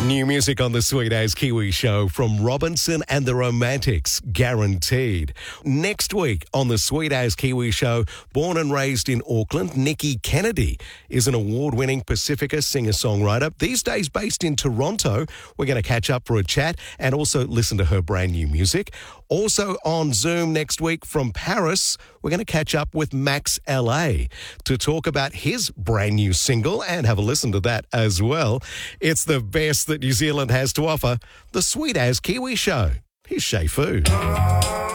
New music on the Sweet As Kiwi Show from Robinson and the Romantics, guaranteed. Next week on the Sweet As Kiwi Show, born and raised in Auckland, Nikki Kennedy is an award-winning Pacifica singer-songwriter. These days based in Toronto. We're going to catch up for a chat and also listen to her brand new music. Also on Zoom next week from Paris, we're going to catch up with Max LA to talk about his brand new single and have a listen to that as well. It's the best that New Zealand has to offer, the Sweet As Kiwi Show. Here's Shay Fu.